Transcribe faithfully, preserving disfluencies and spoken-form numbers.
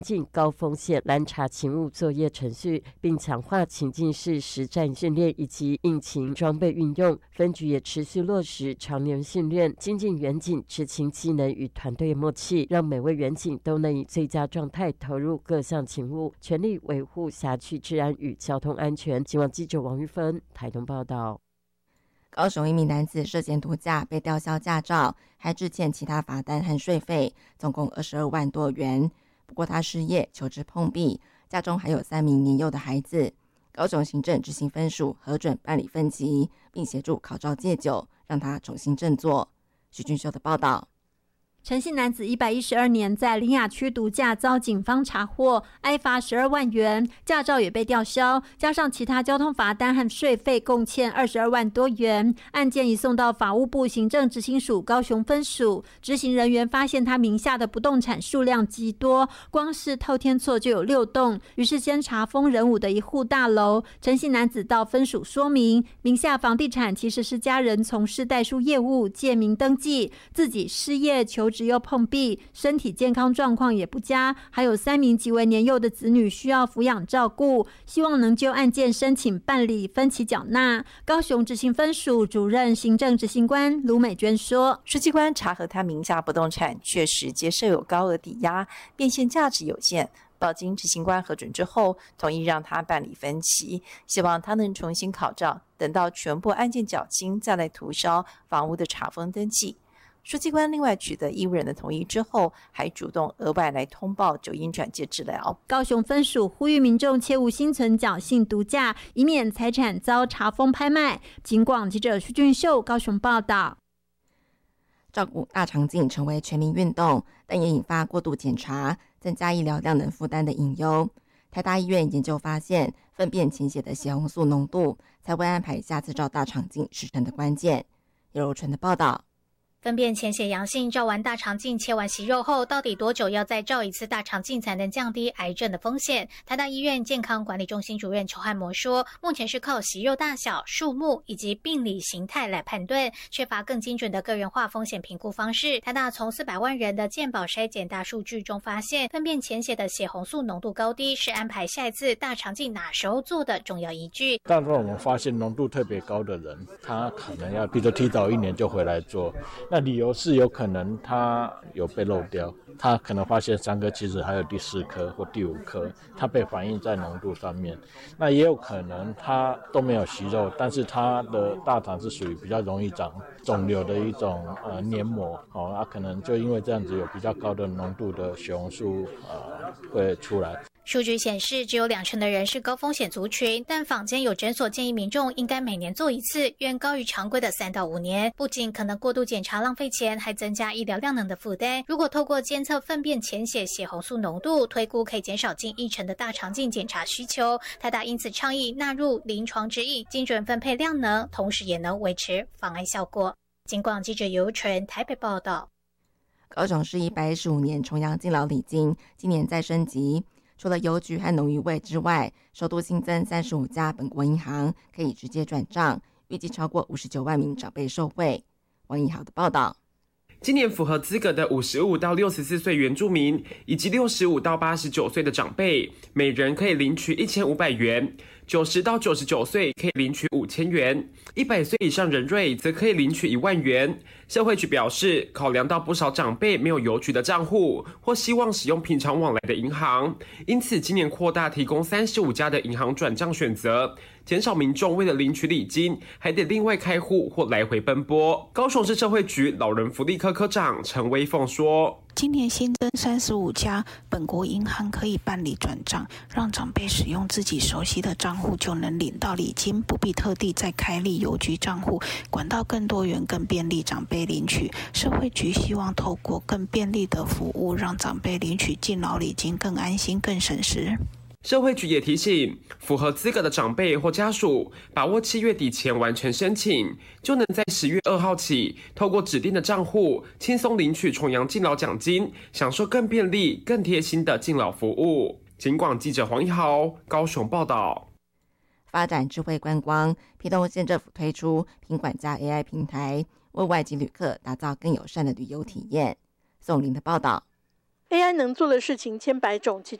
进高风险拦查勤务作业程序，并强化情境式实战训练以及应勤装备运用。分局也持续落实常年训练，精进员警执勤技能与团队默契，让每位员警都能以最佳状态投入各项勤务，全力维护辖区治安与交通安全。警网记者王玉芬台东报道。 高雄一名男子涉嫌毒驾被吊销驾照，还致欠其他罚单和税费，总共二十二万多元。不过他失业，求职碰壁，家中还有三名年幼的孩子。高雄行政执行分署核准办理分级，并协助考照戒酒，让他重新振作。许俊秀的报道。 陈姓男子一百一十二年在苓雅区毒驾遭警方查获，挨罚十二万元，驾照也被吊销，加上其他交通罚单和税费，共欠二十二万多元。案件移送到法务部行政执行署高雄分署，执行人员发现他名下的不动产数量极多，光是透天厝就有六栋，于是先查丰仁武的一户大楼。陈姓男子到分署说明，名下房地产其实是家人从事代书业务借名登记，自己失业求职又碰壁，身体健康状况也不佳，还有三名极为年幼的子女需要抚养照顾，希望能就案件申请办理分期缴纳。高雄执行分署主任行政执行官卢美娟说， 书记官查核他名下不动产确实皆设有高额抵押，变现价值有限，报经执行官核准之后，同意让他办理分期，希望他能重新考照，等到全部案件缴清，再来涂销房屋的查封登记。书记官另外取得义务人的同意之后，还主动额外来通报酒因转介治疗。 高雄分署呼吁民众切勿心存侥幸毒驾，以免财产遭查封拍卖。警广记者徐俊秀高雄报道。 照顾大肠镜成为全民运动，但也引发过度检查、增加医疗量能负担的隐忧。台大医院研究发现，粪便潜血的血红素浓度才会安排下次照大肠镜时程的关键。叶柔纯的报道。 粪便潜血阳性，照完大肠镜、切完息肉后，到底多久要再照一次大肠镜才能降低癌症的风险？台大医院健康管理中心主任邱汉模说，目前是靠息肉大小、数目以及病理形态来判断，缺乏更精准的个人化风险评估方式。台大从四百万人的健保筛检大数据中发现，粪便潜血的血红素浓度高低是安排下一次大肠镜哪时候做的重要依据。 但是我们发现浓度特别高的人，他可能要比如说提早一年就回来做。那理由是有可能他有被漏掉，他可能发现三颗其实还有第四颗或第五颗，它被反映在浓度上面。那也有可能他都没有息肉，但是他的大肠是属于比较容易长肿瘤的一种呃黏膜，哦，那可能就因为这样子有比较高的浓度的血红素呃会出来。 数据显示，只有两成的人是高风险族群，但坊间有诊所建议民众应该每年做一次，远高于常规的三到五年。不仅可能过度检查浪费钱，还增加医疗量能的负担。如果透过监测粪便潜血血红素浓度，推估可以减少近一成的大肠镜检查需求。台大因此倡议纳入临床指引，精准分配量能，同时也能维持防癌效果。警广记者尤纯台北报道。 高雄市一百一十五年重阳敬老礼金今年再升级。除了邮局和农渔会之外，首度新增三十五家本国银行可以直接转账，预计超过五十九万名长辈受惠。王一豪的报道。 今年符合资格的五十五到六十四岁原住民以及六十五到八十九岁的长辈，每人可以领取一千五百元，九十到九十九岁可以领取五千元，一百岁以上人瑞则可以领取一万元。社会局表示，考量到不少长辈没有邮局的账户，或希望使用平常往来的银行，因此今年扩大提供三十五家的银行转账选择，减少民众为了领取礼金还得另外开户或来回奔波。高雄市社会局老人福利科科长陈威凤说， 今年新增三十五家本国银行可以办理转账，让长辈使用自己熟悉的账户就能领到礼金，不必特地再开立邮局账户，管道更多元更便利长辈领取。社会局希望透过更便利的服务，让长辈领取敬老礼金更安心更省时。 社会局也提醒，符合资格的长辈或家属，把握七月底前完成申请，就能在十月二号起，透过指定的账户，轻松领取重阳敬老奖金，享受更便利、更贴心的敬老服务。警广记者黄一豪高雄报道。 发展智慧观光，屏东县政府推出品管家 A I 平台，为外籍旅客打造更友善的旅游体验。宋林的报道。 A I 能做的事情千百种，其